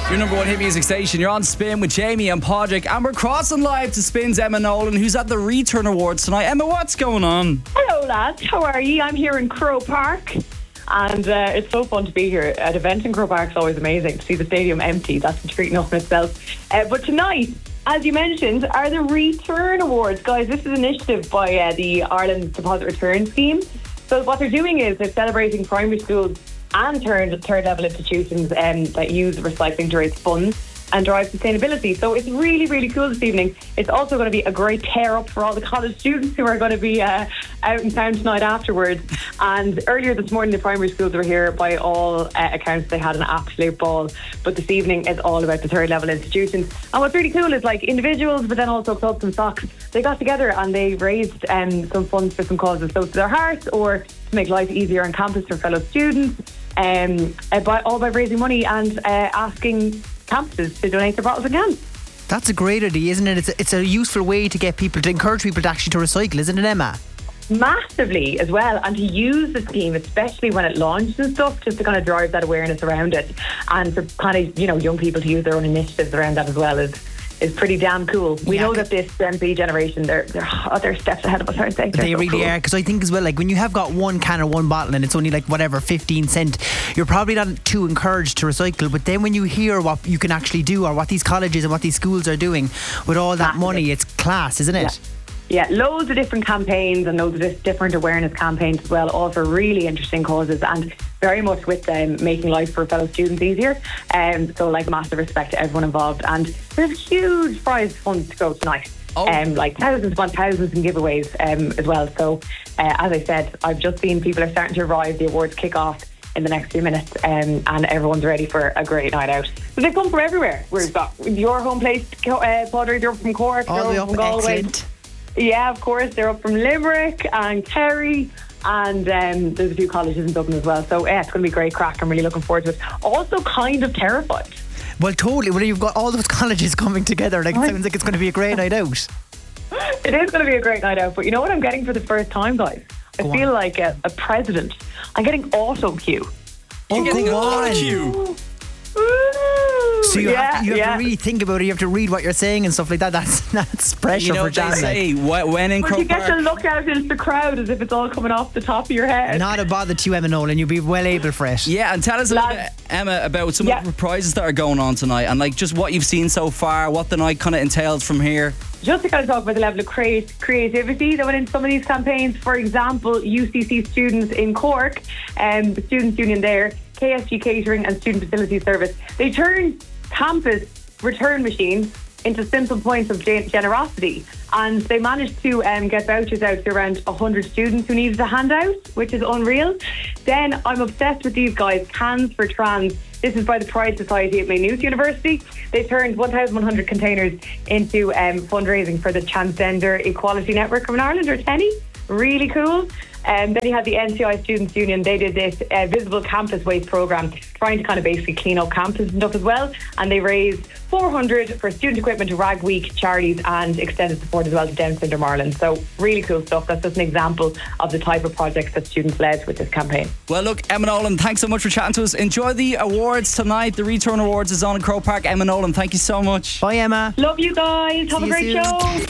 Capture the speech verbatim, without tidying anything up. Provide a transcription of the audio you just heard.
Your number one hit music station. You're on Spin with Jamie and Podrick, and we're crossing live to Spin's Emma Nolan, who's at the Return Awards tonight. Emma, what's going on? Hello, lads. How are you? I'm here in Crow Park, and uh, it's so fun to be here. An event in Crow Park is always amazing. To see the stadium empty, that's a treat enough in itself. Uh, but tonight, as you mentioned, are the Return Awards. Guys, this is an initiative by uh, the Ireland Deposit Return Scheme. So what they're doing is they're celebrating primary schools and third, third level institutions um, that use recycling to raise funds and drive sustainability. So it's really, really cool this evening. It's also going to be a great tear up for all the college students who are going to be uh, out in town tonight afterwards. And earlier this morning, the primary schools were here. By all uh, accounts, they had an absolute ball. But this evening is all about the third level institutions. And what's really cool is like individuals, but then also clubs and socks, they got together and they raised um, some funds for some causes close to their hearts, or to make life easier on campus for fellow students. Um, uh, by, all by raising money and uh, asking campuses to donate their bottles of cans. That's a great idea, isn't it? It's a, it's a useful way to get people, to encourage people to actually to recycle, isn't it, Emma? Massively as well, and to use the scheme, especially when it launched and stuff, just to kind of drive that awareness around it, and for kind of, you know, young people to use their own initiatives around that as well is is pretty damn cool. We Yeah, know that this Gen Z generation, they're they're, oh, they're steps ahead of us, aren't they? They're They so really cool. are, because I think as well, like when you have got one can or one bottle and it's only like whatever fifteen cent, you're probably not too encouraged to recycle. But then when you hear what you can actually do, or what these colleges and what these schools are doing with all that Massive. money, it's class, isn't it? Yeah. Yeah, loads of different campaigns and loads of dis- different awareness campaigns as well, all for really interesting causes and very much with um, making life for fellow students easier. Um, so, like, massive respect to everyone involved. And there's huge prize funds to go tonight. Oh. Um, like thousands upon thousands in giveaways um, as well. So, uh, as I said, I've just seen people are starting to arrive. The awards kick off in the next few minutes, um, and everyone's ready for a great night out. But they come from everywhere. We've got your home place, uh, Padraig, you're from Cork, All the you're up, from Galway. excellent. Yeah, of course. They're up from Limerick and Kerry, and um, there's a few colleges in Dublin as well. So yeah, it's going to be great crack. I'm really looking forward to it. Also kind of terrified. Well, totally. Well, you've got all those colleges coming together. Like, it sounds like it's going to be a great night out. It is going to be a great night out. But you know what I'm getting for the first time, guys? I Go feel on. like a, a president. I'm getting auto cue. Oh, You're getting go an on. autocue. So you yeah, have, to, you have yeah. to really think about it. You have to read what you're saying and stuff like that. That's that's pressure You know for what they Jan. like. say, wh- when in But Croke you get to Park... look out into the crowd as if it's all coming off the top of your head. Not a bother to you, Emma Nolan. You'll be well able for it. Yeah, and tell us a little bit, Lads. Emma, about some Yeah. of the prizes that are going on tonight, and like just what you've seen so far, what the night kind of entails from here. Just to kind of talk about the level of create, creativity that went into some of these campaigns. For example, U C C students in Cork, um, the Students' Union there, K S G Catering and Student Facility Service, they turned campus return machines into simple points of gen- generosity, and they managed to um, get vouchers out to around one hundred students who needed a handout, which is unreal. Then I'm obsessed with these guys, Cans for Trans. This is by the Pride Society at Maynooth University. They turned one thousand one hundred containers into um, fundraising for the Transgender Equality Network of Ireland, or TENI. Really cool. And then you had the N C I Students' Union. They did this uh, Visible Campus Waste programme, trying to kind of basically clean up campus and stuff as well. And they raised four hundred for student equipment, Rag Week charities, and extended support as well to Down Syndrome Ireland. So really cool stuff. That's just an example of the type of projects that students led with this campaign. Well, look, Emma Nolan, thanks so much for chatting to us. Enjoy the awards tonight. The Return Awards is on in Croke Park. Emma Nolan, thank you so much. Bye, Emma. Love you guys. Have See a you great soon. show.